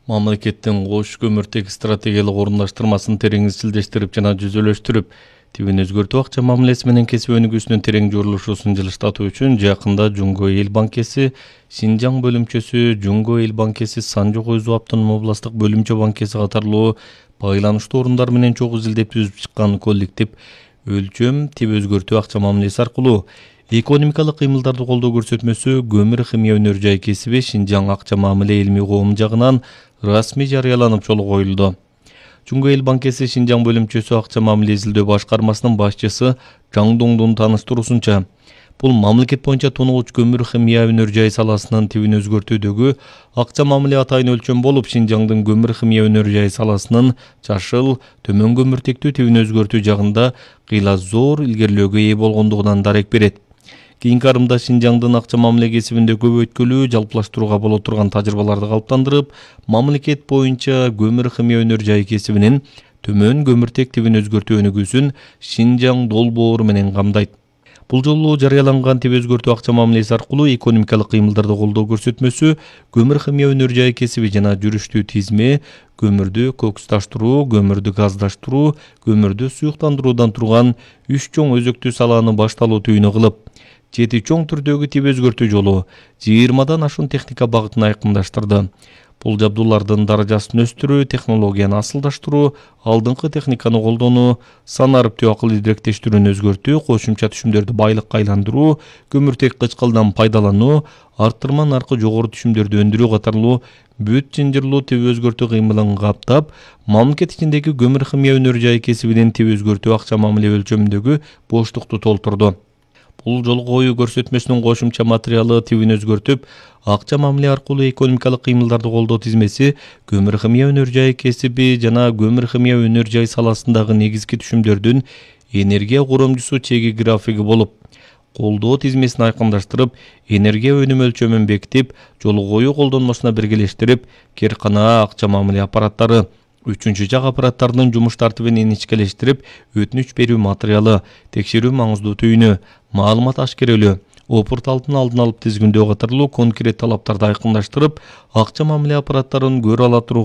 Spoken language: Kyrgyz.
Мамлекеттин кош көмүртек стратегиялык орундаштырмасын терең изчилдештирип жана жүзөлөштүрүп, тибин өзгөртүү акча мамилеси менен кесип өнүгүүсүнүн терең журулушусун жылыштатуу үчүн жакында Жумго Эл банкеси Шинжаң бөлүмчөсү, Жумго Эл банкеси Санжы Койзу автономдук областык бөлүмчө банкеси катарлуу байланыштуу орундар менен чогуу изилдеп түзүп чыккан коллектив өлчөм тип өзгөртүү акча мамилеси аркылуу экономикалык кыймылдарды колдоо көрсөтмөсү көмүр химия өнөр жай кесиби Шинжаң акча мамиле илмий коом жагынан расмий жарыяланып жолу коюлду. Жумго Эл банкеси Шинжаң бөлүмчөсү акча мамиле изилдөө башкармасынын башчысы Жаң Доңдун тааныштыруусунча, бул мамлекет боюнча тунугуч көмүр химия өнөр жай саласынын тибин өзгөртүүдөгү акча мамиле атайын өлчөм болуп, Шинжаңдын көмүр химия өнөр жай саласынын жашыл, төмөн көмүртектүү тибин өзгөртүү жагында кыйла зор илгерилөөгө ээ болгондугунан дарек берет. Кийинки арымда Шинжаңдын акча мамиле кесибинде көбөйткүлүү, жалпылаштырууга боло турган тажрыйбаларды калыптандырып, мамлекет боюнча көмүр химия өнөр жай кесибинин төмөн көмүртек тибин өзгөртүү өнүгүүсүн Шинжаң долбоору менен камдайт. Бул жолу жарыяланган тип өзгөртүү акча мамилеси аркылуу экономикалык кыймылдарды колдоо көрсөтмөсү көмүр химия өнөр жай кесиби жана жүрүштүү тизме көмүрдү кокусташтыруу, көмүрдү газдаштыруу, көмүрдү суюктандыруудан турган 3 чоң өзөктүү салааны башталуу түйүнү кылып, 7 чоң түрдөгү тип өзгөртүү жолу 20дан ашуун техника багытын айкындаштырды. Бул жабдуулардын даражасын өстүрүү, технологияны асылдаштыруу, алдыңкы техниканы колдонуу, сан ариптүү акыл идиректештирүүнү өзгөртүү, кошумча түшүмдөрдү байлыкка айландыруу, көмүртек кычкылынан пайдалануу, арттырма наркы жогору түшүмдөрдү өндүрүү катарлуу бүт жынжырлуу тип өзгөртүү кыймылын каптап, мамлекет ичиндеги көмүр химия өнөр жай кесибинин тип өзгөртүү акча мамиле өлчөмүндөгү боштукту толтурду. Бул жол коюу көрсөтмөсүнүн кошумча материалы тибин өзгөртүп, акча мамиле аркылуу экономикалык кыймылдарды колдоо тизмеси, көмүр химия өнөр жай кесиби жана көмүр химия өнөр жай саласындагы негизги түшүмдөрдүн энергия коромжусу чеги графиги болуп, колдоо тизмесин айкындаштырып, энергия өнүмү өлчөмүн бекитип, жолу коюу колдонмосуна биргелештирип, керканаа акча мамиле аппараттары, үчүнчү жак аппараттарынын жумуш тартибин иничкелештирип, өтүнүч берүү материалы, текшерүү маңыздуу түйүнү, маалымат ашкерелөө, опурталтын алдын алып тизгиндөө катарлуу конкрет талаптарды айкындаштырып, акча мамиле аппараттарын көрө ала турган